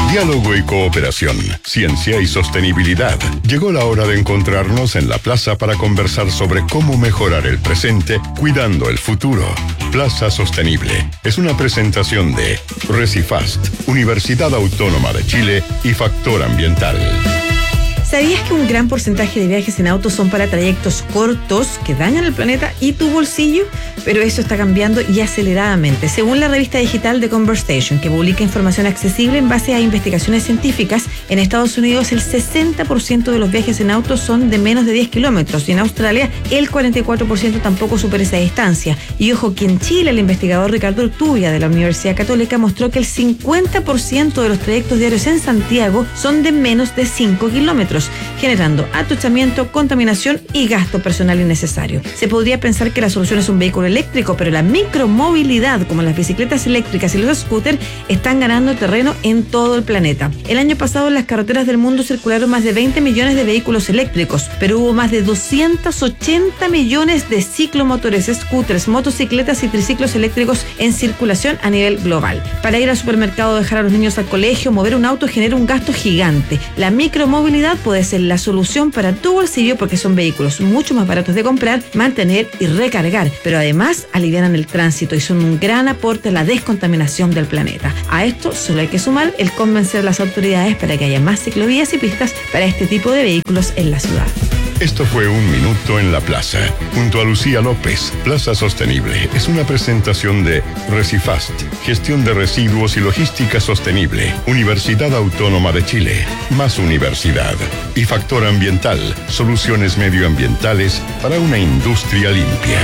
Diálogo y cooperación, ciencia y sostenibilidad. Llegó la hora de encontrarnos en la plaza para conversar sobre cómo mejorar el presente cuidando el futuro. Plaza Sostenible es una presentación de Recifast, Universidad Autónoma de Chile y Factor Ambiental. ¿Sabías que un gran porcentaje de viajes en auto son para trayectos cortos que dañan el planeta y tu bolsillo? Pero eso está cambiando y aceleradamente. Según la revista digital The Conversation, que publica información accesible en base a investigaciones científicas, en Estados Unidos el 60% de los viajes en auto son de menos de 10 kilómetros y en Australia el 44% tampoco supera esa distancia. Y ojo que en Chile el investigador Ricardo Urtubia de la Universidad Católica mostró que el 50% de los trayectos diarios en Santiago son de menos de 5 kilómetros. Generando atochamiento, contaminación y gasto personal innecesario. Se podría pensar que la solución es un vehículo eléctrico, pero la micromovilidad, como las bicicletas eléctricas y los scooters, están ganando terreno en todo el planeta. El año pasado en las carreteras del mundo circularon más de 20 millones de vehículos eléctricos, pero hubo más de 280 millones de ciclomotores, scooters, motocicletas y triciclos eléctricos en circulación a nivel global. Para ir al supermercado, dejar a los niños al colegio, mover un auto genera un gasto gigante. La micromovilidad puede ser la solución para tu bolsillo porque son vehículos mucho más baratos de comprar, mantener y recargar, pero además alivianan el tránsito y son un gran aporte a la descontaminación del planeta. A esto solo hay que sumar el convencer a las autoridades para que haya más ciclovías y pistas para este tipo de vehículos en la ciudad. Esto fue Un Minuto en la Plaza, junto a Lucía López. Plaza Sostenible es una presentación de Recifast, Gestión de Residuos y Logística Sostenible, Universidad Autónoma de Chile, más universidad. Y Factor Ambiental, soluciones medioambientales para una industria limpia.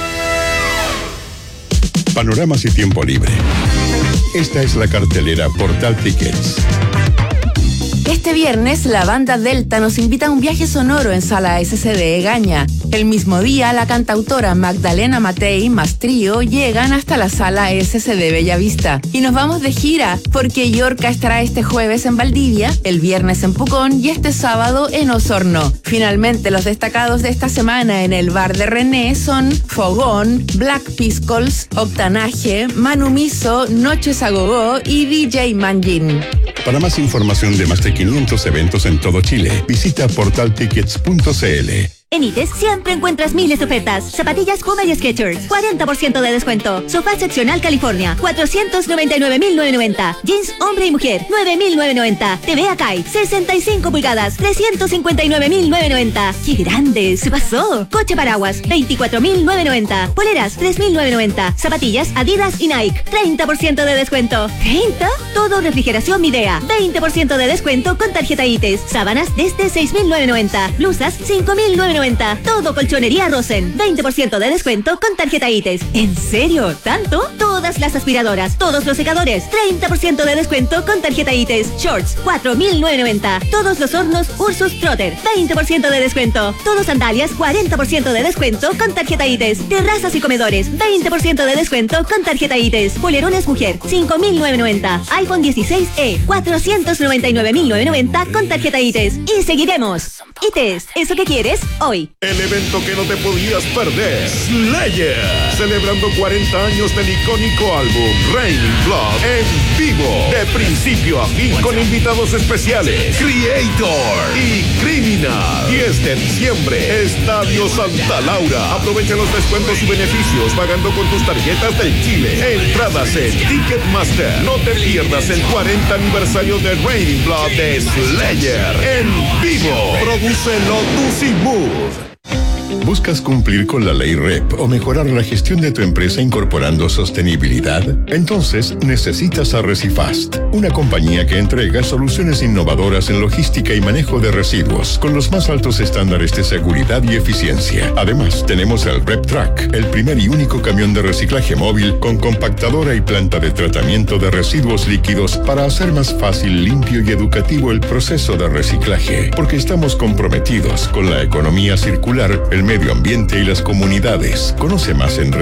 Panoramas y tiempo libre. Esta es la cartelera Portal Tickets. Este viernes, la banda Delta nos invita a un viaje sonoro en Sala SCD Egaña. El mismo día, la cantautora Magdalena Matei más trío llegan hasta la Sala SCD Bellavista. Y nos vamos de gira, porque Yorka estará este jueves en Valdivia, el viernes en Pucón y este sábado en Osorno. Finalmente, los destacados de esta semana en el bar de René son Fogón, Black Piscols, Octanaje, Manu Miso, Noches a Gogó y DJ Manjin. Para más información de más de 500 eventos en todo Chile, visita portaltickets.cl. En ITES siempre encuentras miles de ofertas. Zapatillas Puma y Skechers, 40% de descuento. Sofá seccional California, 499.990. Jeans hombre y mujer, 9.990. TV Akai, 65 pulgadas, 359.990. ¡Qué grande! ¡Se pasó! Coche paraguas, 24.990. Poleras, 3.990. Zapatillas Adidas y Nike, 30% de descuento. ¿30? Todo refrigeración Midea, 20% de descuento con tarjeta ITES. Sábanas desde 6.990. Blusas, 5.990. Todo colchonería Rosen, 20% de descuento con tarjeta ITES. ¿En serio? ¿Tanto? Todas las aspiradoras, todos los secadores, 30% de descuento con tarjeta ITES. Shorts, 4.990. Todos los hornos Ursus Trotter, 20% de descuento. Todos sandalias, 40% de descuento con tarjeta ITES. Terrazas y comedores, 20% de descuento con tarjeta ITES. Polerones mujer, 5.990. iPhone 16e, 499.990 con tarjeta ITES. Y seguiremos. ITES, ¿eso que quieres? Hoy. El evento que no te podías perder, Slayer, celebrando 40 años del icónico álbum Raining Blood en vivo, de principio a fin, con invitados especiales, Creator y Criminal. 10 de diciembre, Estadio Santa Laura. Aprovecha los descuentos y beneficios pagando con tus tarjetas del Chile. Entradas en Ticketmaster. No te pierdas el 40 aniversario de Raining Blood de Slayer en vivo. Produce Lotus y Mood. ¿Buscas cumplir con la ley REP o mejorar la gestión de tu empresa incorporando sostenibilidad? Entonces necesitas a Recifast, una compañía que entrega soluciones innovadoras en logística y manejo de residuos con los más altos estándares de seguridad y eficiencia. Además, tenemos el REP Track, el primer y único camión de reciclaje móvil con compactadora y planta de tratamiento de residuos líquidos para hacer más fácil, limpio y educativo el proceso de reciclaje, porque estamos comprometidos con la economía circular, el medio ambiente y las comunidades. Conoce más en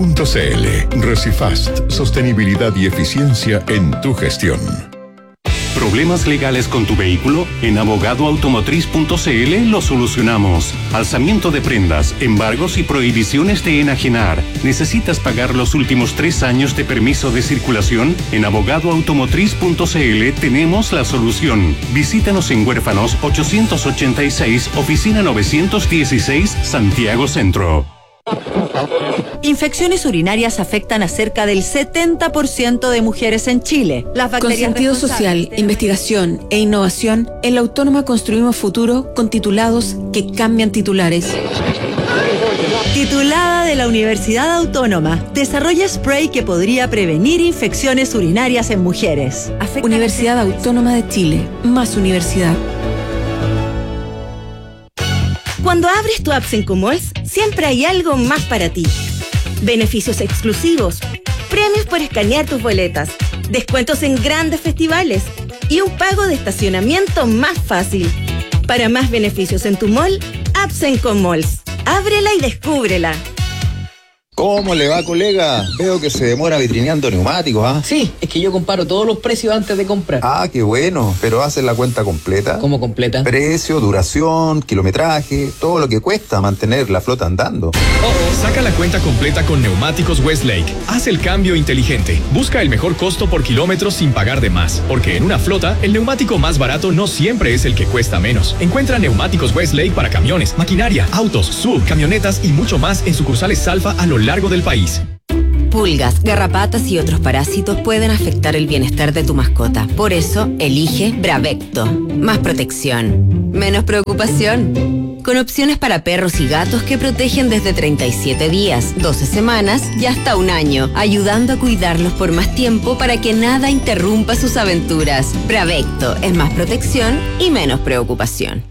recifast.cl. Recifast, sostenibilidad y eficiencia en tu gestión. ¿Problemas legales con tu vehículo? En abogadoautomotriz.cl lo solucionamos. Alzamiento de prendas, embargos y prohibiciones de enajenar. ¿Necesitas pagar los últimos 3 años de permiso de circulación? En abogadoautomotriz.cl tenemos la solución. Visítanos en Huérfanos 886, oficina 916, Santiago Centro. Infecciones urinarias afectan a cerca del 70% de mujeres en Chile. Con sentido social, investigación e innovación, en la Autónoma construimos futuro con titulados que cambian titulares. Titulada de la Universidad Autónoma, desarrolla spray que podría prevenir infecciones urinarias en mujeres. Universidad Autónoma de Chile, más universidad. Cuando abres tu app Sencomalls, siempre hay algo más para ti. Beneficios exclusivos, premios por escanear tus boletas, descuentos en grandes festivales y un pago de estacionamiento más fácil. Para más beneficios en tu mall, app Sencomalls. Ábrela y descúbrela. ¿Cómo le va, colega? Veo que se demora vitrineando neumáticos, ¿ah? Sí, es que yo comparo todos los precios antes de comprar. Ah, qué bueno. ¿Pero haces la cuenta completa? ¿Cómo completa? Precio, duración, kilometraje, todo lo que cuesta mantener la flota andando. Saca la cuenta completa con Neumáticos Westlake. Haz el cambio inteligente. Busca el mejor costo por kilómetro sin pagar de más. Porque en una flota, el neumático más barato no siempre es el que cuesta menos. Encuentra Neumáticos Westlake para camiones, maquinaria, autos, sub, camionetas y mucho más en sucursales Salfa a lo largo del país. Pulgas, garrapatas y otros parásitos pueden afectar el bienestar de tu mascota. Por eso, elige Bravecto. Más protección, menos preocupación. Con opciones para perros y gatos que protegen desde 37 días, 12 semanas y hasta 1 año, ayudando a cuidarlos por más tiempo para que nada interrumpa sus aventuras. Bravecto es más protección y menos preocupación.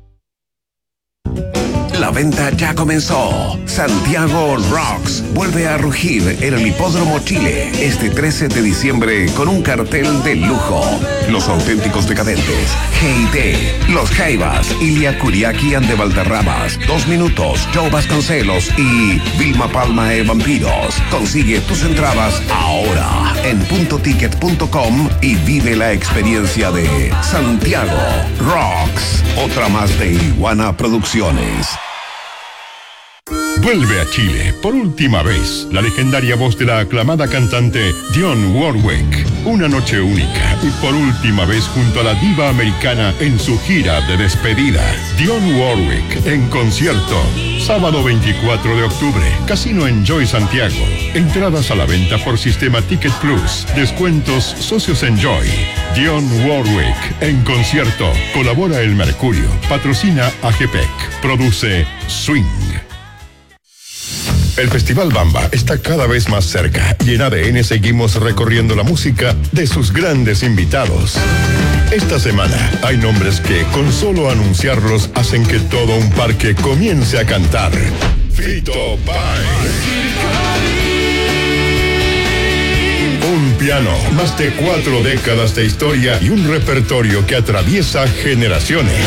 La venta ya comenzó. Santiago Rocks vuelve a rugir en el Hipódromo Chile este 13 de diciembre con un cartel de lujo. Los auténticos decadentes, G&T, Los Jaivas, Ilia Kuriaki and de Valderramas, 2 Minutos, Joe Vasconcelos y Vilma Palma e Vampiros. Consigue tus entradas ahora en puntoticket.com y vive la experiencia de Santiago Rocks. Otra más de Iguana Producciones. Vuelve a Chile por última vez la legendaria voz de la aclamada cantante Dionne Warwick. Una noche única y por última vez junto a la diva americana en su gira de despedida. Dionne Warwick en concierto. Sábado 24 de octubre. Casino Enjoy Santiago. Entradas a la venta por Sistema Ticket Plus. Descuentos Socios Enjoy. Dionne Warwick en concierto. Colabora El Mercurio. Patrocina AGPEC. Produce Swing. El Festival Bamba está cada vez más cerca y en ADN seguimos recorriendo la música de sus grandes invitados. Esta semana hay nombres que con solo anunciarlos hacen que todo un parque comience a cantar. Fito Páez. Un piano, más de 4 décadas de historia y un repertorio que atraviesa generaciones.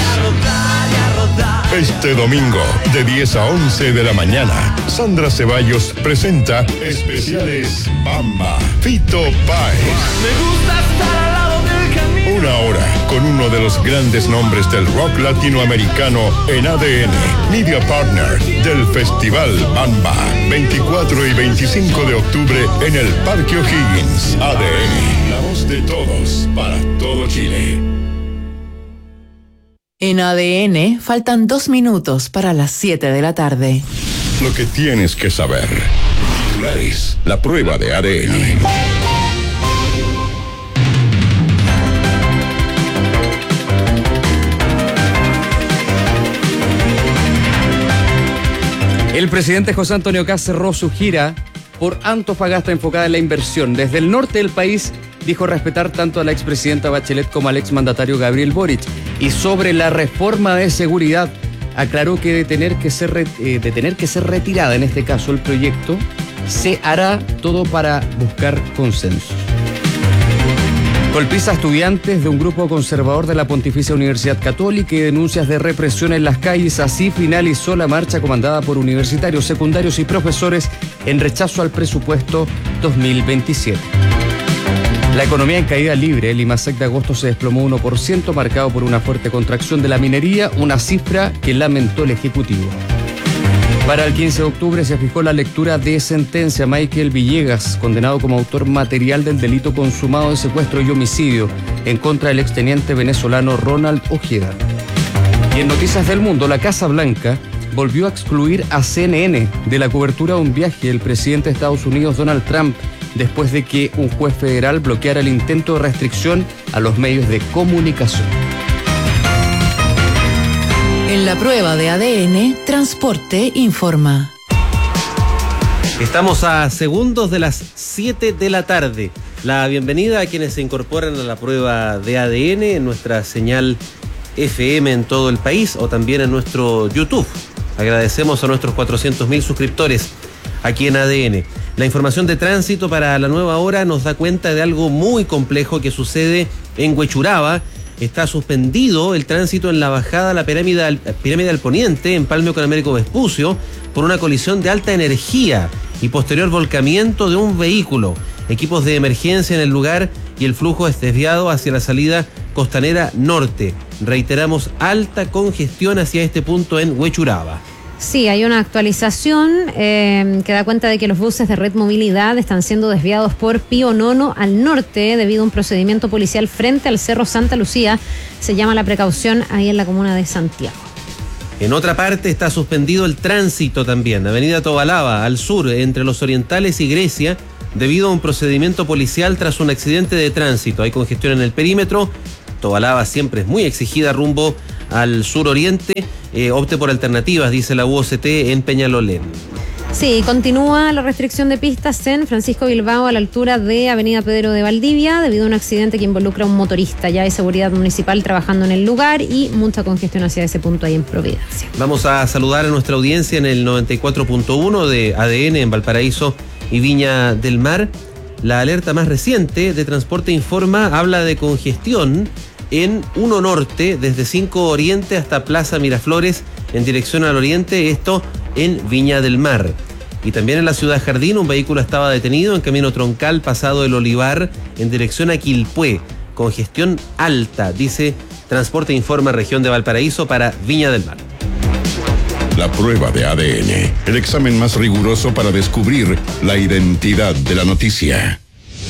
Este domingo, de 10 a 11 de la mañana, Sandra Ceballos presenta Especiales Bamba, Fito Páez. Me gusta estar al lado del camino. 1 hora con uno de los grandes nombres del rock latinoamericano en ADN, Media Partner del Festival Bamba, 24 y 25 de octubre en el Parque O'Higgins. ADN, la voz de todos para todo Chile. En ADN faltan 2 minutos para las 7 de la tarde. Lo que tienes que saber. Grace, la prueba de ADN. El presidente José Antonio Kast cerró su gira por Antofagasta enfocada en la inversión. Desde el norte del país dijo respetar tanto a la expresidenta Bachelet como al exmandatario Gabriel Boric. Y sobre la reforma de seguridad, aclaró que de tener que ser retirada, en este caso el proyecto, se hará todo para buscar consenso. Golpiza a estudiantes de un grupo conservador de la Pontificia Universidad Católica y denuncias de represión en las calles. Así finalizó la marcha comandada por universitarios, secundarios y profesores en rechazo al presupuesto 2027. La economía en caída libre. El IMASEC de agosto se desplomó 1%, marcado por una fuerte contracción de la minería, una cifra que lamentó el Ejecutivo. Para el 15 de octubre se fijó la lectura de sentencia. Michael Villegas, condenado como autor material del delito consumado de secuestro y homicidio en contra del exteniente venezolano Ronald Ojeda. Y en Noticias del Mundo, la Casa Blanca volvió a excluir a CNN de la cobertura de un viaje del presidente de Estados Unidos, Donald Trump, después de que un juez federal bloqueara el intento de restricción a los medios de comunicación. En la prueba de ADN, Transporte informa. Estamos a segundos de las 7 de la tarde. La bienvenida a quienes se incorporan a la prueba de ADN en nuestra señal FM en todo el país o también en nuestro YouTube. Agradecemos a nuestros 400.000 suscriptores aquí en ADN. La información de tránsito para la nueva hora nos da cuenta de algo muy complejo que sucede en Huechuraba. Está suspendido el tránsito en la bajada a la pirámide al poniente, en Palmio con Américo Vespucio, por una colisión de alta energía y posterior volcamiento de un vehículo. Equipos de emergencia en el lugar y el flujo es desviado hacia la salida costanera norte. Reiteramos, alta congestión hacia este punto en Huechuraba. Sí, hay una actualización que da cuenta de que los buses de Red Movilidad están siendo desviados por Pío Nono al norte debido a un procedimiento policial frente al Cerro Santa Lucía. Se llama la precaución ahí en la comuna de Santiago. En otra parte está suspendido el tránsito también. Avenida Tobalaba, al sur, entre Los Orientales y Grecia, debido a un procedimiento policial tras un accidente de tránsito. Hay congestión en el perímetro. Tobalaba siempre es muy exigida rumbo al suroriente. Opte por alternativas, dice la UOCT en Peñalolén. Sí, continúa la restricción de pistas en Francisco Bilbao a la altura de Avenida Pedro de Valdivia debido a un accidente que involucra a un motorista. Ya hay seguridad municipal trabajando en el lugar y mucha congestión hacia ese punto ahí en Providencia. Vamos a saludar a nuestra audiencia en el 94.1 de ADN en Valparaíso y Viña del Mar. La alerta más reciente de Transporte Informa habla de congestión en 1 Norte, desde 5 Oriente hasta Plaza Miraflores, en dirección al oriente, esto en Viña del Mar. Y también en la Ciudad Jardín, un vehículo estaba detenido en camino troncal pasado el Olivar, en dirección a Quilpué. Congestión alta, dice Transporte Informa Región de Valparaíso para Viña del Mar. La prueba de ADN, el examen más riguroso para descubrir la identidad de la noticia.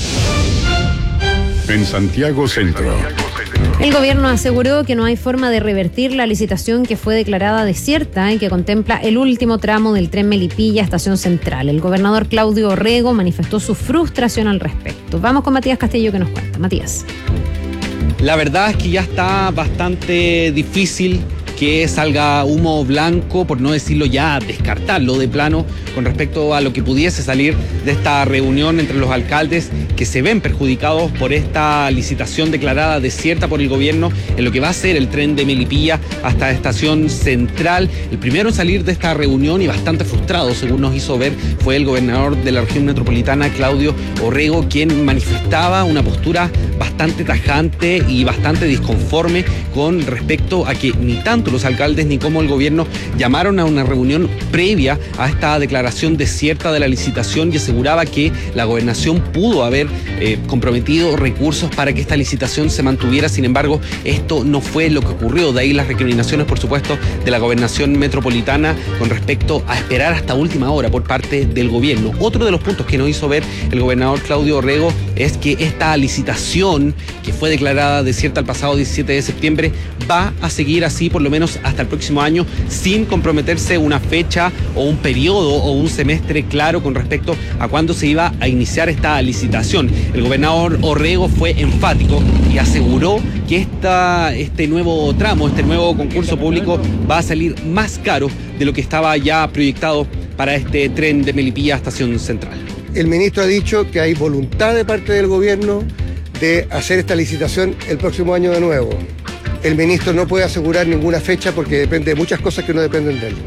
En Santiago Centro. El gobierno aseguró que no hay forma de revertir la licitación que fue declarada desierta y que contempla el último tramo del tren Melipilla Estación Central. El gobernador Claudio Orrego manifestó su frustración al respecto. Vamos con Matías Castillo que nos cuenta. Matías. La verdad es que ya está bastante difícil que salga humo blanco, por no decirlo ya, descartarlo de plano con respecto a lo que pudiese salir de esta reunión entre los alcaldes que se ven perjudicados por esta licitación declarada desierta por el gobierno en lo que va a ser el tren de Melipilla hasta Estación Central. El primero en salir de esta reunión y bastante frustrado, según nos hizo ver, fue el gobernador de la región metropolitana, Claudio Orrego, quien manifestaba una postura bastante tajante y bastante disconforme con respecto a que ni tanto los alcaldes ni como el gobierno llamaron a una reunión previa a esta declaración desierta de la licitación y aseguraba que la gobernación pudo haber comprometido recursos para que esta licitación se mantuviera. Sin embargo, esto no fue lo que ocurrió. De ahí las recriminaciones, por supuesto, de la gobernación metropolitana con respecto a esperar hasta última hora por parte del gobierno. Otro de los puntos que nos hizo ver el gobernador Claudio Orrego es que esta licitación, que fue declarada desierta el pasado 17 de septiembre, va a seguir así por lo menos hasta el próximo año, sin comprometerse una fecha o un periodo o un semestre claro con respecto a cuándo se iba a iniciar esta licitación. El gobernador Orrego fue enfático y aseguró que este nuevo tramo, este nuevo concurso público va a salir más caro de lo que estaba ya proyectado para este tren de Melipilla a Estación Central. El ministro ha dicho que hay voluntad de parte del gobierno de hacer esta licitación el próximo año de nuevo. El ministro no puede asegurar ninguna fecha porque depende de muchas cosas que no dependen de él.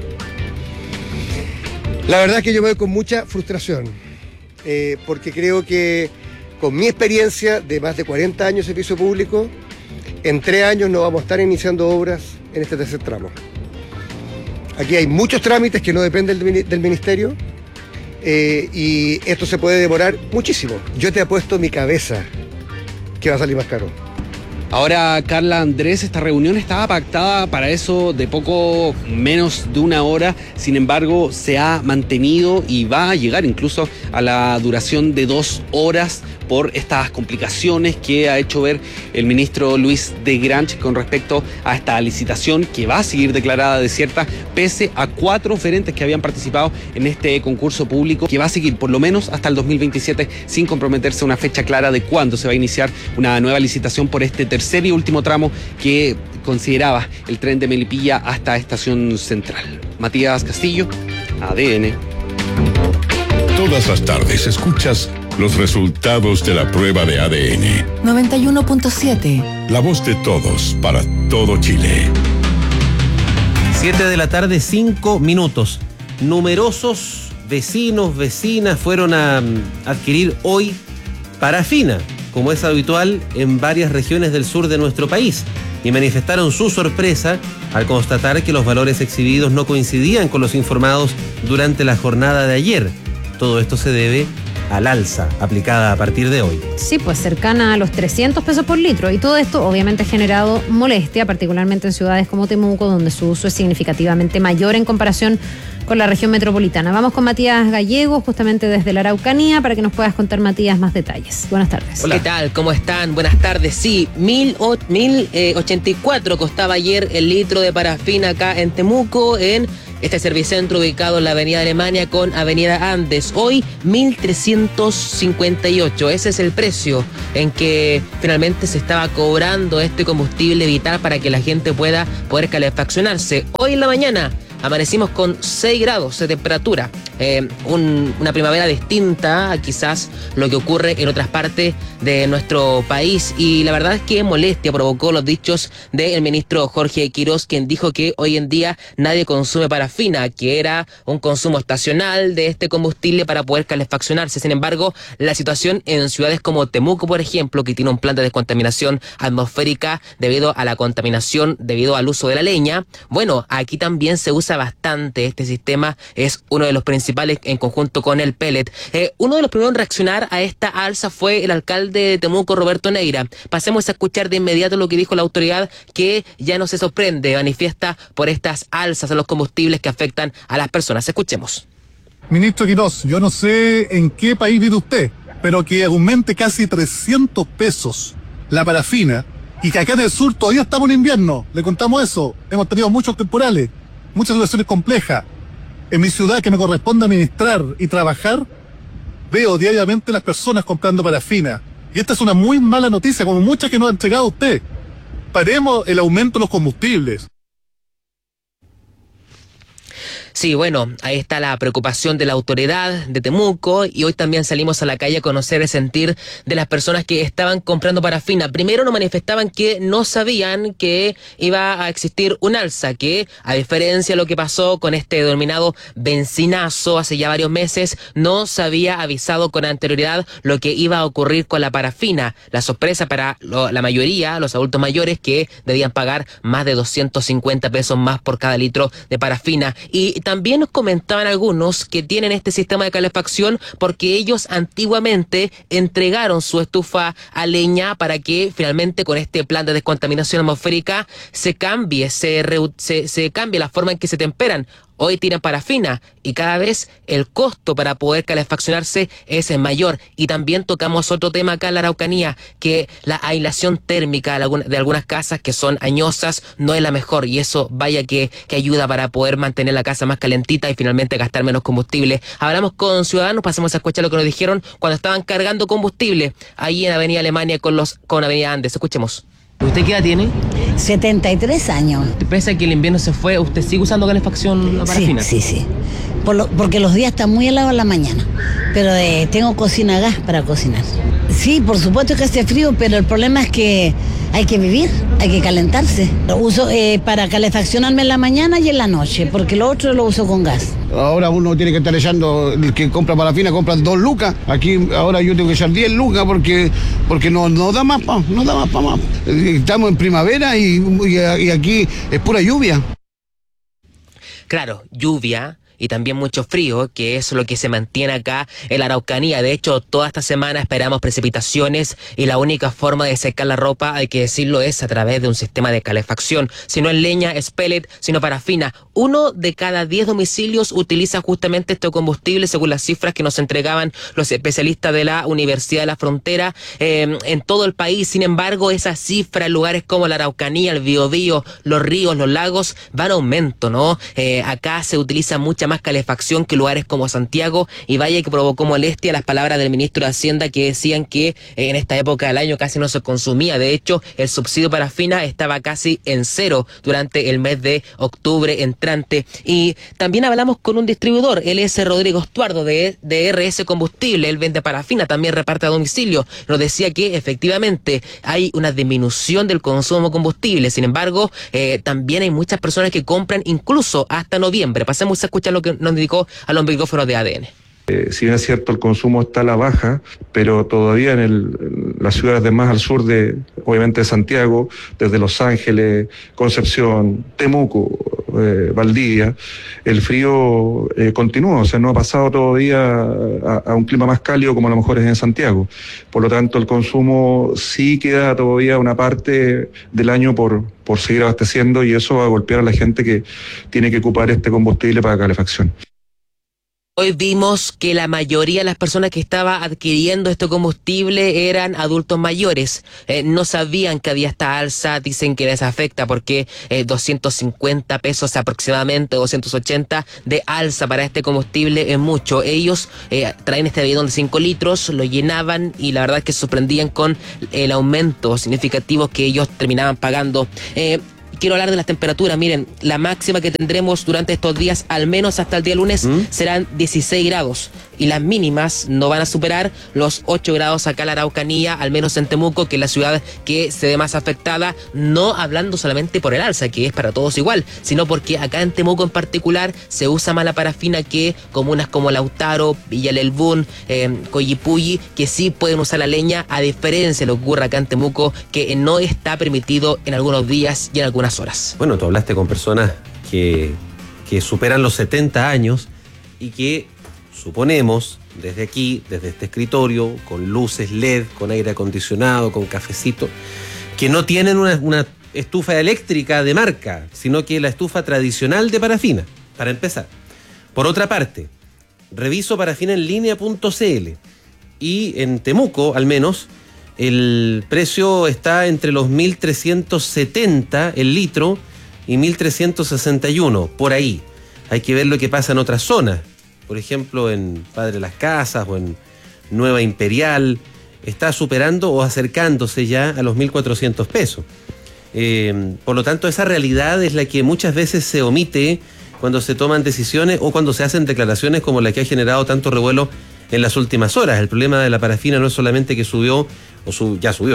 La verdad es que yo me voy con mucha frustración, porque creo que con mi experiencia de más de 40 años de servicio público, en 3 años no vamos a estar iniciando obras en este tercer tramo. Aquí hay muchos trámites que no dependen del ministerio y esto se puede demorar muchísimo. Yo te apuesto mi cabeza que va a salir más caro. Ahora, Carla Andrés, esta reunión estaba pactada para eso de poco menos de una hora, sin embargo se ha mantenido y va a llegar incluso a la duración de 2 horas por estas complicaciones que ha hecho ver el ministro Luis de Grange con respecto a esta licitación que va a seguir declarada desierta pese a 4 oferentes que habían participado en este concurso público que va a seguir por lo menos hasta el 2027 sin comprometerse a una fecha clara de cuándo se va a iniciar una nueva licitación por este tercer y último tramo que consideraba el tren de Melipilla hasta Estación Central. Matías Castillo, ADN. Todas las tardes escuchas los resultados de la prueba de ADN. 91.7. La voz de todos para todo Chile. 7 de la tarde, 5 minutos. Numerosos vecinos, vecinas fueron a adquirir hoy parafina, como es habitual en varias regiones del sur de nuestro país, y manifestaron su sorpresa al constatar que los valores exhibidos no coincidían con los informados durante la jornada de ayer. Todo esto se debe al alza aplicada a partir de hoy. Sí, pues cercana a los 300 pesos por litro, y todo esto obviamente ha generado molestia, particularmente en ciudades como Temuco, donde su uso es significativamente mayor en comparación con la región metropolitana. Vamos con Matías Gallego, justamente desde la Araucanía, para que nos puedas contar, Matías, más detalles. Buenas tardes. Hola. ¿Qué tal? ¿Cómo están? Buenas tardes. Sí, 1.084 costaba ayer el litro de parafina acá en Temuco, en este servicentro ubicado en la Avenida Alemania con Avenida Andes. Hoy 1.358. Ese es el precio en que finalmente se estaba cobrando este combustible vital para que la gente pueda poder calefaccionarse. Hoy en la mañana amanecimos con 6 grados de temperatura. Una primavera distinta a quizás lo que ocurre en otras partes de nuestro país. Y la verdad es que molestia provocó los dichos del ministro Jorge Quirós, quien dijo que hoy en día nadie consume parafina, que era un consumo estacional de este combustible para poder calefaccionarse. Sin embargo, la situación en ciudades como Temuco, por ejemplo, que tiene un plan de descontaminación atmosférica debido a la contaminación, debido al uso de la leña, bueno, aquí también se usa bastante este sistema, es uno de los principales en conjunto con el pellet. Uno de los primeros en reaccionar a esta alza fue el alcalde de Temuco, Roberto Neira. Pasemos a escuchar de inmediato lo que dijo la autoridad, que ya no se sorprende, manifiesta por estas alzas a los combustibles que afectan a las personas. Escuchemos. Ministro Quirós, yo no sé en qué país vive usted, pero que aumente casi 300 pesos la parafina y que acá en el sur todavía estamos en invierno. Le contamos eso. Hemos tenido muchos temporales, muchas situaciones complejas. En mi ciudad, que me corresponde administrar y trabajar, veo diariamente las personas comprando parafina. Y esta es una muy mala noticia, como muchas que nos ha entregado usted. Paremos el aumento de los combustibles. Sí, bueno, ahí está la preocupación de la autoridad de Temuco, y hoy también salimos a la calle a conocer el sentir de las personas que estaban comprando parafina. Primero nos manifestaban que no sabían que iba a existir un alza, que a diferencia de lo que pasó con este denominado benzinazo hace ya varios meses, no se había avisado con anterioridad lo que iba a ocurrir con la parafina. La sorpresa para la mayoría, los adultos mayores, que debían pagar más de 250 pesos más por cada litro de parafina. Y también nos comentaban algunos que tienen este sistema de calefacción porque ellos antiguamente entregaron su estufa a leña para que finalmente con este plan de descontaminación atmosférica se cambie la forma en que se temperan. Hoy tienen parafina y cada vez el costo para poder calefaccionarse es mayor. Y también tocamos otro tema acá en la Araucanía, que la aislación térmica de algunas casas que son añosas no es la mejor, y eso vaya que ayuda para poder mantener la casa más calentita y finalmente gastar menos combustible. Hablamos con ciudadanos, pasemos a escuchar lo que nos dijeron cuando estaban cargando combustible ahí en Avenida Alemania con Avenida Andes. Escuchemos. ¿Usted qué edad tiene? 73 años. Pese a que el invierno se fue, ¿usted sigue usando calefacción la parafina? Sí. Porque los días están muy helados en la mañana. Pero tengo cocina a gas para cocinar. Sí, por supuesto que hace frío, pero el problema es que hay que vivir, hay que calentarse. Lo uso para calefaccionarme en la mañana y en la noche, porque lo otro lo uso con gas. Ahora uno tiene que estar echando, el que compra parafina compra 2 lucas. Aquí ahora yo tengo que echar 10 lucas porque no da más para más. Estamos en primavera y aquí es pura lluvia. Claro, lluvia. y también mucho frío, que es lo que se mantiene acá en la Araucanía. De hecho, toda esta semana esperamos precipitaciones y la única forma de secar la ropa, hay que decirlo, es a través de un sistema de calefacción. Si no es leña, es pellet, sino parafina. 1 de cada 10 domicilios utiliza justamente este combustible, según las cifras que nos entregaban los especialistas de la Universidad de la Frontera en todo el país. Sin embargo, esa cifra en lugares como la Araucanía, el Biobío, los ríos, los lagos, van en aumento, ¿no? Acá se utiliza mucha más calefacción que lugares como Santiago, y vaya que provocó molestia las palabras del ministro de Hacienda, que decían que en esta época del año casi no se consumía. De hecho, el subsidio parafina estaba casi en cero durante el mes de octubre entrante. Y también hablamos con un distribuidor, él es Rodrigo Estuardo de RS Combustible, él vende parafina, también reparte a domicilio. Nos decía que efectivamente hay una disminución del consumo de combustible. Sin embargo, también hay muchas personas que compran incluso hasta noviembre. Pasemos a escuchar lo que nos indicó a los micrófonos de ADN. Si bien es cierto, el consumo está a la baja, pero todavía en las ciudades de más al sur obviamente de Santiago, desde Los Ángeles, Concepción, Temuco, Valdivia, el frío continúa, o sea, no ha pasado todavía a un clima más cálido como a lo mejor es en Santiago. Por lo tanto, el consumo sí queda todavía una parte del año por seguir abasteciendo, y eso va a golpear a la gente que tiene que ocupar este combustible para calefacción. Hoy vimos que la mayoría de las personas que estaba adquiriendo este combustible eran adultos mayores. No sabían que había esta alza, dicen que les afecta porque 250 pesos aproximadamente, 280 de alza para este combustible es mucho. Ellos traen este bidón de 5 litros, lo llenaban y la verdad es que se sorprendían con el aumento significativo que ellos terminaban pagando. Quiero hablar de las temperaturas. Miren, la máxima que tendremos durante estos días, al menos hasta el día lunes, serán 16 grados. Y las mínimas no van a superar los 8 grados acá en la Araucanía, al menos en Temuco, que es la ciudad que se ve más afectada, no hablando solamente por el alza, que es para todos igual, sino porque acá en Temuco en particular se usa más la parafina que comunas como Lautaro, Villa Lelbún, Coyipulli, que sí pueden usar la leña, a diferencia de lo que ocurre acá en Temuco, que no está permitido en algunos días y en algunas horas. Bueno, tú hablaste con personas que superan los 70 años y que suponemos, desde aquí, desde este escritorio, con luces LED, con aire acondicionado, con cafecito, que no tienen una estufa eléctrica de marca, sino que la estufa tradicional de parafina, para empezar. Por otra parte, reviso parafinaenlinea.cl y en Temuco, al menos, el precio está entre los 1.370 el litro y 1.361, por ahí. Hay que ver lo que pasa en otras zonas. Por ejemplo, en Padre Las Casas o en Nueva Imperial, está superando o acercándose ya a los 1.400 pesos. Por lo tanto, esa realidad es la que muchas veces se omite cuando se toman decisiones o cuando se hacen declaraciones como la que ha generado tanto revuelo en las últimas horas. El problema de la parafina no es solamente que subió, ya subió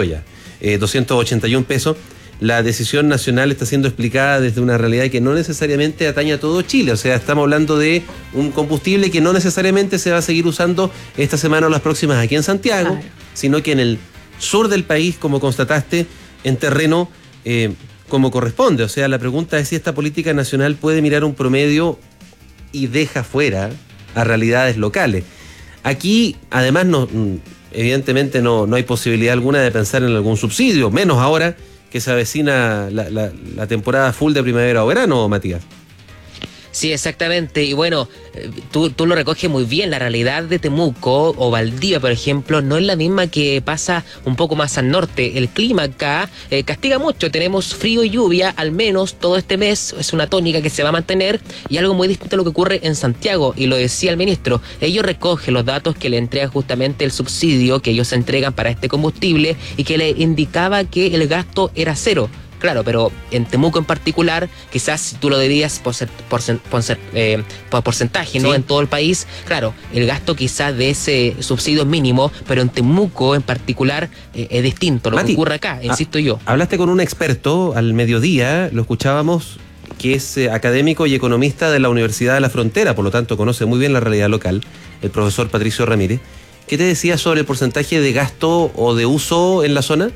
281 pesos. La decisión nacional está siendo explicada desde una realidad que no necesariamente atañe a todo Chile. O sea, estamos hablando de un combustible que no necesariamente se va a seguir usando esta semana o las próximas aquí en Santiago, claro, sino que en el sur del país, como constataste, en terreno como corresponde. O sea, la pregunta es si esta política nacional puede mirar un promedio y deja fuera a realidades locales. Aquí, además, evidentemente no hay posibilidad alguna de pensar en algún subsidio, menos ahora que se avecina la temporada full de primavera o verano, Matías. Sí, exactamente. Y bueno, tú lo recoges muy bien. La realidad de Temuco o Valdivia, por ejemplo, no es la misma que pasa un poco más al norte. El clima acá castiga mucho. Tenemos frío y lluvia, al menos todo este mes. Es una tónica que se va a mantener y algo muy distinto a lo que ocurre en Santiago. Y lo decía el ministro. Ellos recogen los datos que le entrega justamente el subsidio que ellos entregan para este combustible y que le indicaba que el gasto era cero. Claro, pero en Temuco en particular, quizás si tú lo dirías por porcentaje, ¿no? Sí. En todo el país, claro, el gasto quizás de ese subsidio es mínimo, pero en Temuco en particular es distinto. Lo Mati, que ocurre acá, insisto yo. Hablaste con un experto al mediodía, lo escuchábamos, que es académico y economista de la Universidad de la Frontera, por lo tanto conoce muy bien la realidad local, el profesor Patricio Ramírez. ¿Qué te decía sobre el porcentaje de gasto o de uso en la zona?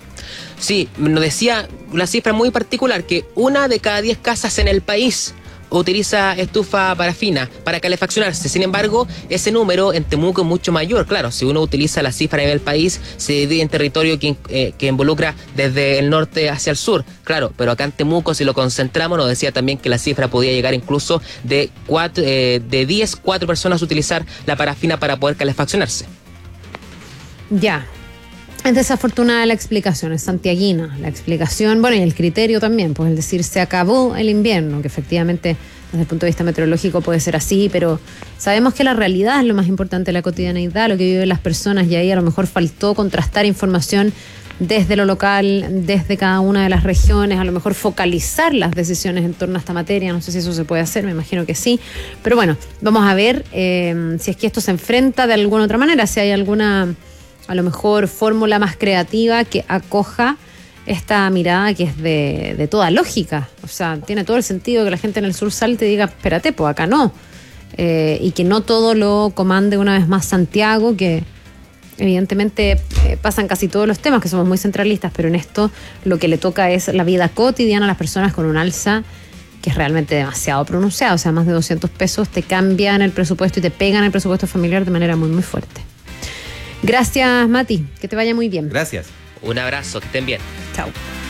Sí, nos decía una cifra muy particular, que 1 de cada 10 casas en el país utiliza estufa parafina para calefaccionarse. Sin embargo, ese número en Temuco es mucho mayor. Claro, si uno utiliza la cifra a nivel país, se divide en territorio que involucra desde el norte hacia el sur. Claro, pero acá en Temuco, si lo concentramos, nos decía también que la cifra podía llegar incluso de 4 personas a utilizar la parafina para poder calefaccionarse. Ya. Es desafortunada la explicación, es santiaguina la explicación, bueno, y el criterio también, pues es decir, se acabó el invierno, que efectivamente desde el punto de vista meteorológico puede ser así, pero sabemos que la realidad es lo más importante de la cotidianeidad, lo que viven las personas, y ahí a lo mejor faltó contrastar información desde lo local, desde cada una de las regiones, a lo mejor focalizar las decisiones en torno a esta materia. No sé si eso se puede hacer, me imagino que sí, pero bueno, vamos a ver si es que esto se enfrenta de alguna otra manera, si hay alguna, a lo mejor, fórmula más creativa que acoja esta mirada que es de toda lógica. O sea, tiene todo el sentido que la gente en el sur salte y diga, espérate, pues acá no, y que no todo lo comande una vez más Santiago, que evidentemente pasan casi todos los temas, que somos muy centralistas, pero en esto lo que le toca es la vida cotidiana a las personas, con un alza que es realmente demasiado pronunciada. O sea, más de 200 pesos te cambian el presupuesto y te pegan el presupuesto familiar de manera muy, muy fuerte. Gracias, Mati, que te vaya muy bien. Gracias. Un abrazo, que estén bien. Chao.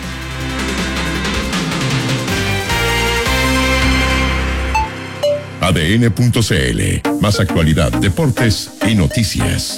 ADN.cl. Más actualidad, deportes y noticias.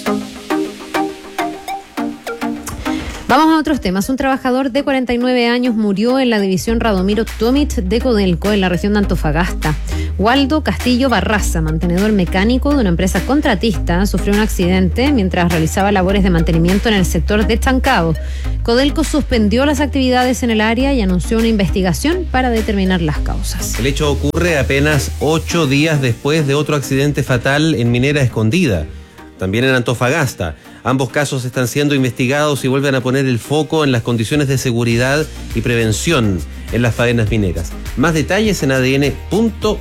Vamos a otros temas. Un trabajador de 49 años murió en la división Radomiro Tomic de Codelco, en la región de Antofagasta. Waldo Castillo Barraza, mantenedor mecánico de una empresa contratista, sufrió un accidente mientras realizaba labores de mantenimiento en el sector de Chancabo. Codelco suspendió las actividades en el área y anunció una investigación para determinar las causas. El hecho ocurre apenas 8 días después de otro accidente fatal en Minera Escondida, también en Antofagasta. Ambos casos están siendo investigados y vuelven a poner el foco en las condiciones de seguridad y prevención en las faenas mineras. Más detalles en ADN.cl.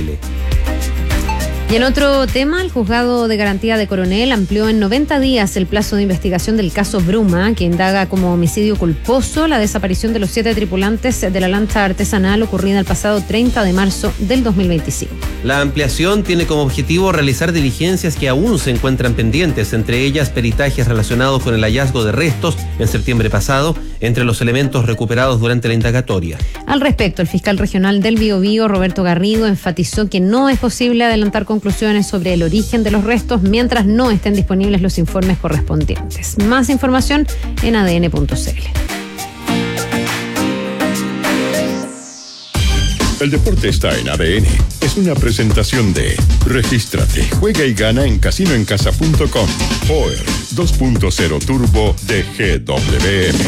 Y en otro tema, el juzgado de garantía de Coronel amplió en 90 días el plazo de investigación del caso Bruma, que indaga como homicidio culposo la desaparición de los 7 tripulantes de la lancha artesanal ocurrida el pasado 30 de marzo del 2025. La ampliación tiene como objetivo realizar diligencias que aún se encuentran pendientes, entre ellas peritajes relacionados con el hallazgo de restos en septiembre pasado entre los elementos recuperados durante la indagatoria. Al respecto, el fiscal regional del Biobío, Roberto Garrido, enfatizó que no es posible adelantar conclusiones sobre el origen de los restos mientras no estén disponibles los informes correspondientes. Más información en adn.cl. El deporte está en ADN. Es una presentación de Regístrate, juega y gana en casinoencasa.com. Power 2.0 Turbo de GWM.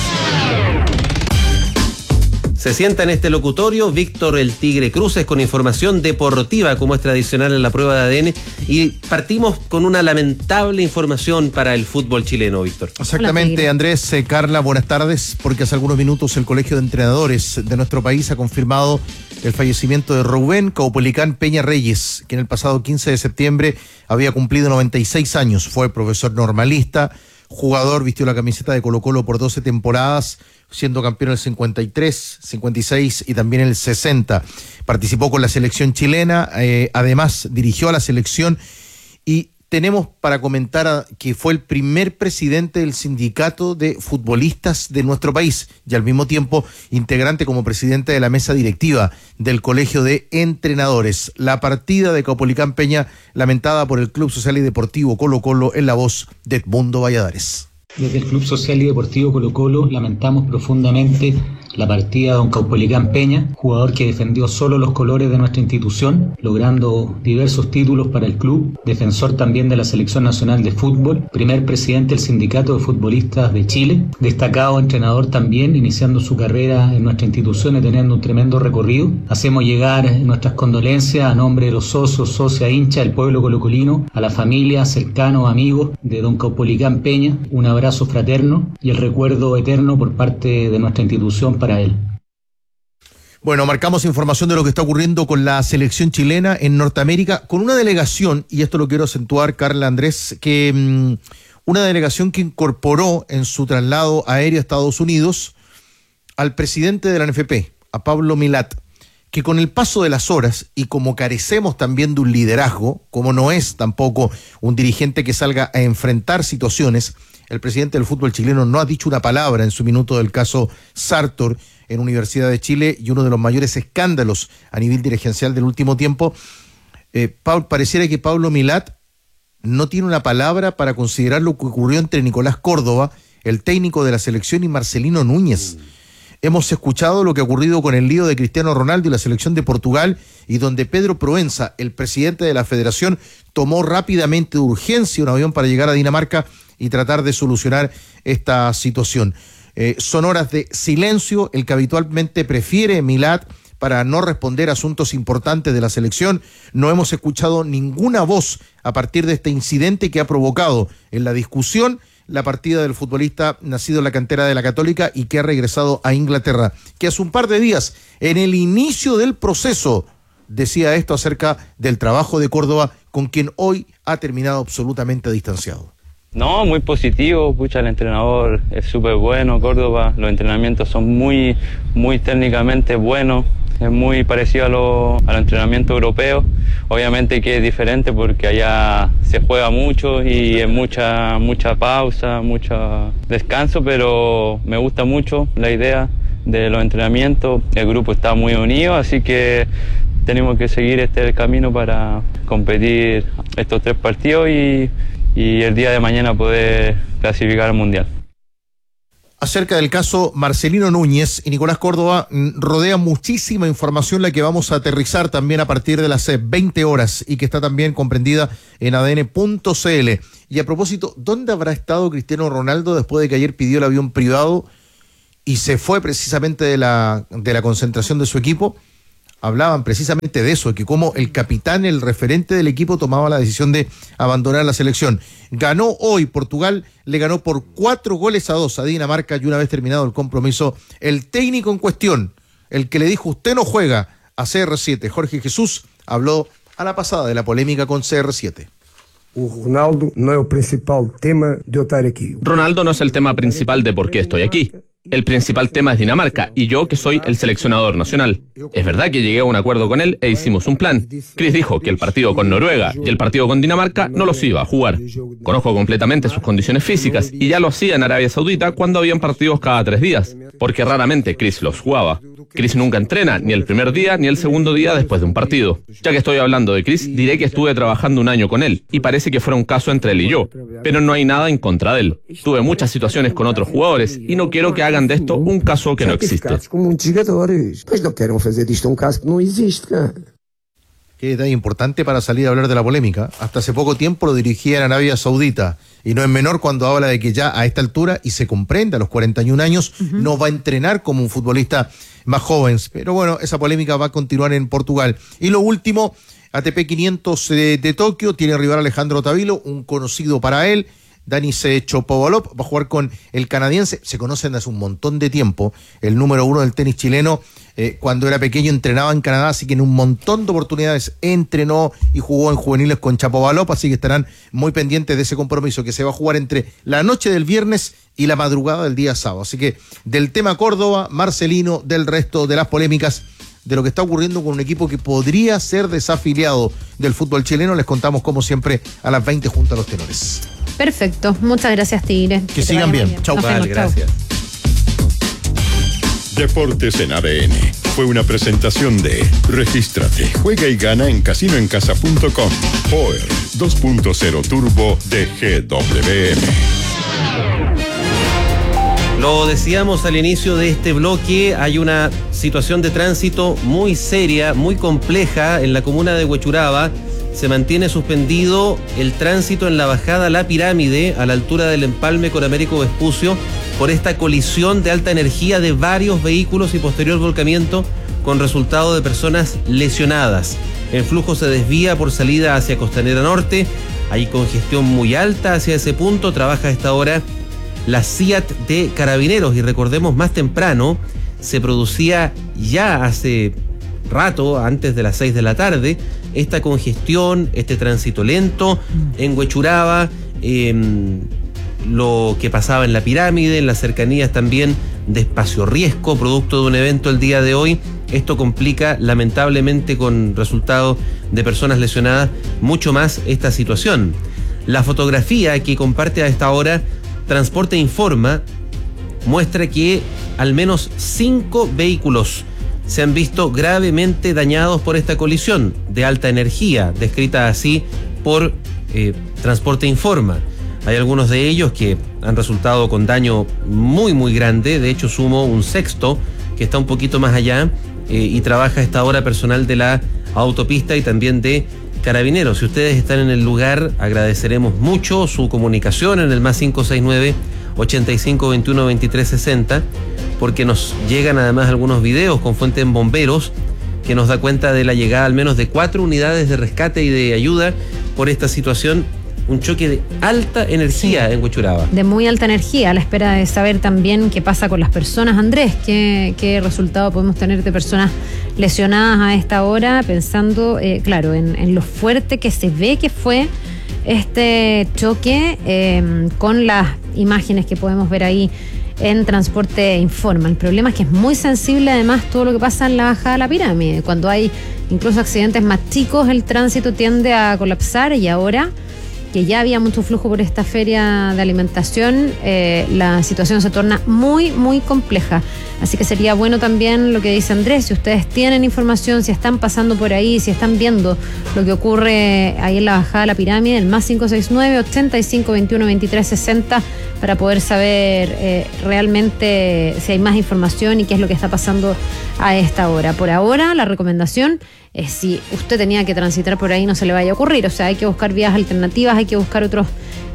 Se sienta en este locutorio Víctor el Tigre Cruces con información deportiva, como es tradicional en la prueba de ADN, y partimos con una lamentable información para el fútbol chileno, Víctor. Exactamente, Andrés, Carla, buenas tardes, porque hace algunos minutos el Colegio de Entrenadores de nuestro país ha confirmado el fallecimiento de Rubén Caupolicán Peña Reyes, que en el pasado 15 de septiembre había cumplido 96 años. Fue profesor normalista, jugador, vistió la camiseta de Colo-Colo por 12 temporadas, siendo campeón en el 53, 56 y también el 60. Participó con la selección chilena, además dirigió a la selección, y tenemos para comentar que fue el primer presidente del sindicato de futbolistas de nuestro país y al mismo tiempo integrante como presidente de la mesa directiva del Colegio de Entrenadores. La partida de Caupolicán Peña lamentada por el Club Social y Deportivo Colo-Colo, en la voz de Edmundo Valladares. Desde el Club Social y Deportivo Colo-Colo lamentamos profundamente la partida de don Caupolicán Peña, jugador que defendió solo los colores de nuestra institución, logrando diversos títulos para el club, defensor también de la Selección Nacional de Fútbol, primer presidente del Sindicato de Futbolistas de Chile, destacado entrenador también, iniciando su carrera en nuestra institución y teniendo un tremendo recorrido. Hacemos llegar nuestras condolencias a nombre de los socios, socias, hinchas del pueblo colocolino, a la familia, cercanos, amigos de don Caupolicán Peña, un abrazo fraterno y el recuerdo eterno por parte de nuestra institución para él. Bueno, marcamos información de lo que está ocurriendo con la selección chilena en Norteamérica, con una delegación, y esto lo quiero acentuar, Carla, Andrés, que una delegación que incorporó en su traslado aéreo a Estados Unidos al presidente de la NFP, a Pablo Milat, que con el paso de las horas y como carecemos también de un liderazgo, como no es tampoco un dirigente que salga a enfrentar situaciones, el presidente del fútbol chileno no ha dicho una palabra en su minuto del caso Sartor en Universidad de Chile y uno de los mayores escándalos a nivel dirigencial del último tiempo. Pareciera que Pablo Milat no tiene una palabra para considerar lo que ocurrió entre Nicolás Córdoba, el técnico de la selección, y Marcelino Núñez. Hemos escuchado lo que ha ocurrido con el lío de Cristiano Ronaldo y la selección de Portugal, y donde Pedro Proenza, el presidente de la federación, tomó rápidamente de urgencia un avión para llegar a Dinamarca y tratar de solucionar esta situación. Son horas de silencio, el que habitualmente prefiere Milat para no responder a asuntos importantes de la selección. No hemos escuchado ninguna voz a partir de este incidente que ha provocado en la discusión la partida del futbolista nacido en la cantera de la Católica y que ha regresado a Inglaterra, que hace un par de días, en el inicio del proceso, decía esto acerca del trabajo de Córdoba, con quien hoy ha terminado absolutamente distanciado. No, muy positivo, pucha, el entrenador es súper bueno, Córdoba, los entrenamientos son muy técnicamente buenos, es muy parecido a los entrenamientos europeos, obviamente que es diferente porque allá se juega mucho y es mucha pausa, mucho descanso, pero me gusta mucho la idea de los entrenamientos, el grupo está muy unido, así que tenemos que seguir este camino para competir estos 3 partidos y el día de mañana poder clasificar al Mundial. Acerca del caso Marcelino Núñez y Nicolás Córdoba, rodea muchísima información la que vamos a aterrizar también a partir de las 20 horas y que está también comprendida en ADN.cl. Y a propósito, ¿dónde habrá estado Cristiano Ronaldo después de que ayer pidió el avión privado y se fue precisamente de la concentración de su equipo? Hablaban precisamente de eso, de que como el capitán, el referente del equipo, tomaba la decisión de abandonar la selección. Ganó hoy, Portugal le ganó por 4-2 a Dinamarca, y una vez terminado el compromiso, el técnico en cuestión, el que le dijo usted no juega a CR7, Jorge Jesús, habló a la pasada de la polémica con CR7. Ronaldo no es el principal tema de estar aquí. Ronaldo no es el tema principal de por qué estoy aquí. El principal tema es Dinamarca y yo que soy el seleccionador nacional. Es verdad que llegué a un acuerdo con él e hicimos un plan. Chris dijo que el partido con Noruega y el partido con Dinamarca no los iba a jugar. Conozco completamente sus condiciones físicas y ya lo hacía en Arabia Saudita cuando habían partidos cada 3 días, porque raramente Chris los jugaba. Chris nunca entrena, ni el primer día ni el segundo día después de un partido. Ya que estoy hablando de Chris, diré que estuve trabajando 1 año con él, y parece que fuera un caso entre él y yo, pero no hay nada en contra de él. Tuve muchas situaciones con otros jugadores, y no quiero que hagan de esto un caso que no existe. Qué detalle importante para salir a hablar de la polémica. Hasta hace poco tiempo lo dirigía en Arabia Saudita, y no es menor cuando habla de que ya a esta altura, y se comprende, a los 41 años, no va a entrenar como un futbolista más joven. Pero bueno, esa polémica va a continuar en Portugal. Y lo último, ATP 500 de Tokio, tiene rival Alejandro Tavilo, un conocido para él. Danis Shapovalov va a jugar con el canadiense, se conocen hace un montón de tiempo, el número 1 del tenis chileno. Cuando era pequeño entrenaba en Canadá, así que en un montón de oportunidades entrenó y jugó en juveniles con Shapovalov, así que estarán muy pendientes de ese compromiso que se va a jugar entre la noche del viernes y la madrugada del día sábado. Así que del tema Córdoba, Marcelino, del resto de las polémicas, de lo que está ocurriendo con un equipo que podría ser desafiliado del fútbol chileno, les contamos como siempre a las 20 junto a los tenores. Perfecto, muchas gracias, Tigre. Que sigan bien. Chau. Vale, gracias. Deportes en ADN. Fue una presentación de Regístrate, juega y gana en casinoencasa.com. Power 2.0 Turbo de GWM. Lo decíamos al inicio de este bloque, hay una situación de tránsito muy seria, muy compleja en la comuna de Huechuraba. Se mantiene suspendido el tránsito en la bajada a La Pirámide, a la altura del empalme con Américo Vespucio, por esta colisión de alta energía de varios vehículos y posterior volcamiento con resultado de personas lesionadas. El flujo se desvía por salida hacia Costanera Norte, hay congestión muy alta hacia ese punto, trabaja a esta hora la CIAT de Carabineros, y recordemos, más temprano se producía ya hace rato, antes de las 6 de la tarde, esta congestión, este tránsito lento en Huechuraba, lo que pasaba en La Pirámide, en las cercanías también de Espacio Riesco, producto de un evento el día de hoy esto complica lamentablemente con resultado de personas lesionadas mucho más esta situación. La fotografía que comparte a esta hora Transporte Informa muestra que al menos 5 vehículos se han visto gravemente dañados por esta colisión de alta energía, descrita así por Transporte Informa. Hay algunos de ellos que han resultado con daño muy grande. De hecho, sumo un sexto que está un poquito más allá y trabaja a esta hora personal de la autopista y también de Carabineros. Si ustedes están en el lugar, agradeceremos mucho su comunicación en el más 569-8521-2360, porque nos llegan además algunos videos con fuente en bomberos que nos da cuenta de la llegada al menos de 4 unidades de rescate y de ayuda por esta situación. Un choque de alta energía en Huechuraba. De muy alta energía, a la espera de saber también qué pasa con las personas. Andrés, ¿qué resultado podemos tener de personas lesionadas a esta hora? Pensando, claro, en lo fuerte que se ve que fue este choque, con las imágenes que podemos ver ahí en Transporte Informa. El problema es que es muy sensible además todo lo que pasa en la bajada de la pirámide. Cuando hay incluso accidentes más chicos, el tránsito tiende a colapsar, y ahora que ya había mucho flujo por esta feria de alimentación, la situación se torna muy compleja. Así que sería bueno también lo que dice Andrés, si ustedes tienen información, si están pasando por ahí, si están viendo lo que ocurre ahí en la bajada de la pirámide, el más 569-8521-2360, para poder saber realmente si hay más información y qué es lo que está pasando a esta hora. Por ahora, la recomendación es, si usted tenía que transitar por ahí, no se le vaya a ocurrir. O sea, hay que buscar vías alternativas, hay que buscar otros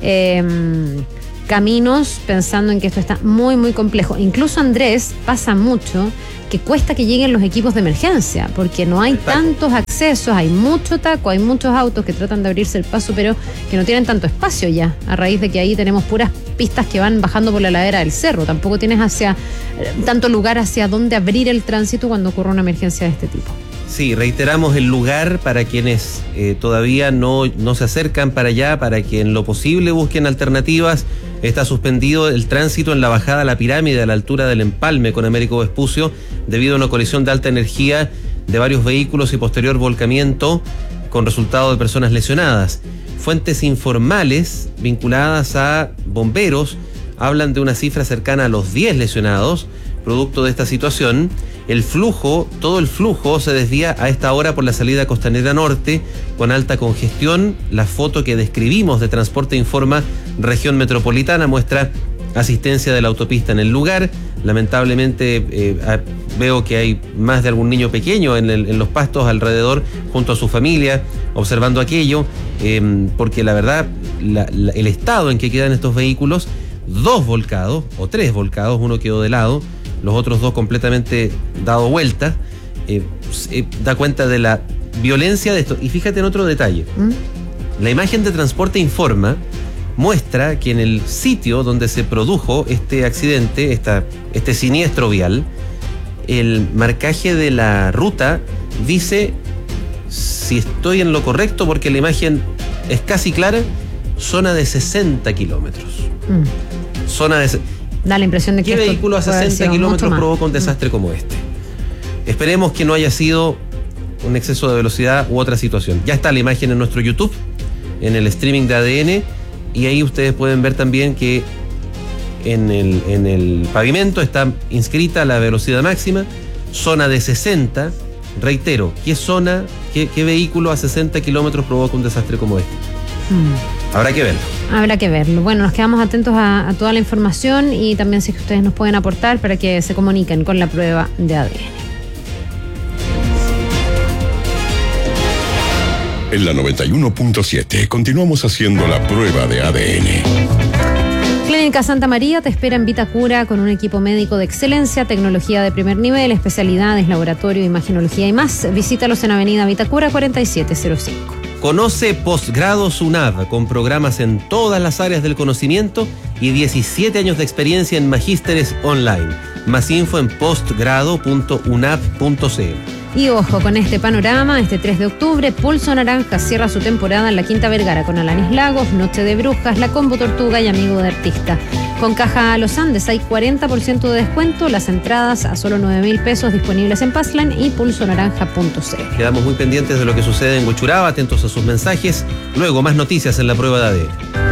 caminos, pensando en que esto está muy complejo. Incluso, Andrés, pasa mucho que cuesta que lleguen los equipos de emergencia, porque no hay tantos accesos, hay mucho taco, hay muchos autos que tratan de abrirse el paso, pero que no tienen tanto espacio ya, a raíz de que ahí tenemos puras pistas que van bajando por la ladera del cerro. Tampoco tienes tanto lugar hacia donde abrir el tránsito cuando ocurre una emergencia de este tipo. Sí, reiteramos el lugar para quienes todavía no se acercan para allá, para que en lo posible busquen alternativas. Está suspendido el tránsito en la bajada a la pirámide a la altura del empalme con Américo Vespucio debido a una colisión de alta energía de varios vehículos y posterior volcamiento con resultado de personas lesionadas. Fuentes informales vinculadas a bomberos hablan de una cifra cercana a los 10 lesionados producto de esta situación. Todo el flujo se desvía a esta hora por la salida Costanera Norte con alta congestión. La foto que describimos de Transporte Informa Región Metropolitana muestra asistencia de la autopista en el lugar. Lamentablemente veo que hay más de algún niño pequeño en los pastos alrededor junto a su familia observando aquello, porque la verdad el estado en que quedan estos vehículos, 2 volcados o 3 volcados, uno quedó de lado, los otros 2 completamente dado vuelta, da cuenta de la violencia de esto. Y fíjate en otro detalle. La imagen de Transporte Informa muestra que en el sitio donde se produjo este accidente, este siniestro vial, el marcaje de la ruta dice, si estoy en lo correcto porque la imagen es casi clara, zona de 60 kilómetros. Zona de... Da la impresión de que ¿qué vehículo a 60 kilómetros provoca un desastre como este? Esperemos que no haya sido un exceso de velocidad u otra situación. Ya está la imagen en nuestro YouTube, en el streaming de ADN, y ahí ustedes pueden ver también que en el pavimento está inscrita la velocidad máxima, zona de 60. Reitero, ¿qué zona, qué vehículo a 60 kilómetros provoca un desastre como este? Habrá que verlo. Habrá que verlo. Bueno, nos quedamos atentos a toda la información y también si ustedes nos pueden aportar para que se comuniquen con la prueba de ADN. En la 91.7 continuamos haciendo la prueba de ADN. Clínica Santa María te espera en Vitacura con un equipo médico de excelencia, tecnología de primer nivel, especialidades, laboratorio, imagenología y más. Visítalos en Avenida Vitacura 4705. Conoce Postgrados UNAV, con programas en todas las áreas del conocimiento y 17 años de experiencia en magísteres online. Más info en postgrado.unav.cl. Y ojo con este panorama, este 3 de octubre, Pulso Naranja cierra su temporada en la Quinta Vergara con Alanis Lagos, Noche de Brujas, La Combo Tortuga y Amigo de Artista. Con Caja Los Andes hay 40% de descuento, las entradas a solo 9.000 pesos disponibles en Passline y pulsonaranja.cl. Quedamos muy pendientes de lo que sucede en Huechuraba, atentos a sus mensajes. Luego, más noticias en la prueba de ADN.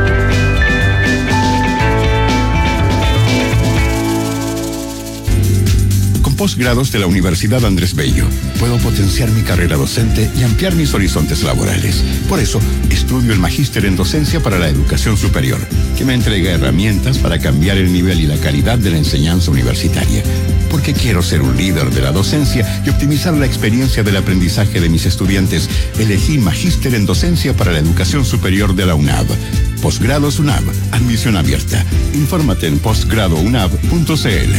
Posgrados de la Universidad Andrés Bello. Puedo potenciar mi carrera docente y ampliar mis horizontes laborales. Por eso, estudio el Magíster en Docencia para la Educación Superior, que me entrega herramientas para cambiar el nivel y la calidad de la enseñanza universitaria. Porque quiero ser un líder de la docencia y optimizar la experiencia del aprendizaje de mis estudiantes. Elegí Magíster en Docencia para la Educación Superior de la UNAV. Posgrados UNAV. Admisión abierta. Infórmate en postgradounab.cl.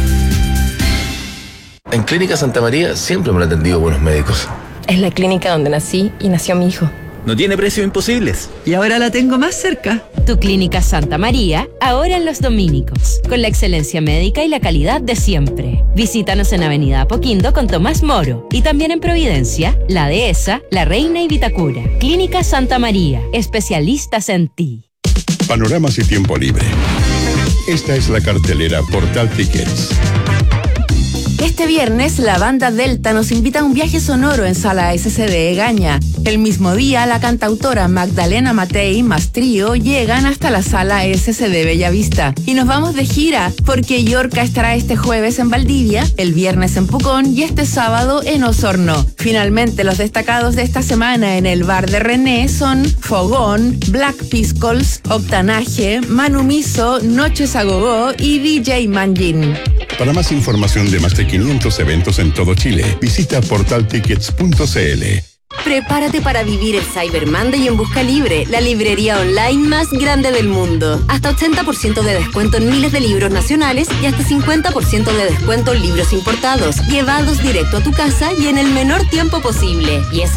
En Clínica Santa María siempre me han atendido buenos médicos. Es la clínica donde nací y nació mi hijo. No tiene precios imposibles. Y ahora la tengo más cerca. Tu Clínica Santa María, ahora en Los Dominicos, con la excelencia médica y la calidad de siempre. Visítanos en Avenida Apoquindo con Tomás Moro y también en Providencia, La Dehesa, La Reina y Vitacura. Clínica Santa María, especialistas en ti. Panoramas y tiempo libre. Esta es la cartelera Portal Tickets. Este viernes, la banda Delta nos invita a un viaje sonoro en Sala SCD Egaña. El mismo día, la cantautora Magdalena Matei más trío llegan hasta la Sala SCD Bellavista. Y nos vamos de gira, porque Yorka estará este jueves en Valdivia, el viernes en Pucón y este sábado en Osorno. Finalmente, los destacados de esta semana en el bar de René son Fogón, Black Piscols, Octanaje, Manu Miso, Noches a Gogó y DJ Manjin. Para más información de más de 500 eventos en todo Chile, visita portaltickets.cl. Prepárate para vivir el Cyber Monday en Busca Libre, la librería online más grande del mundo. Hasta 80% de descuento en miles de libros nacionales y hasta 50% de descuento en libros importados, llevados directo a tu casa y en el menor tiempo posible. Y eso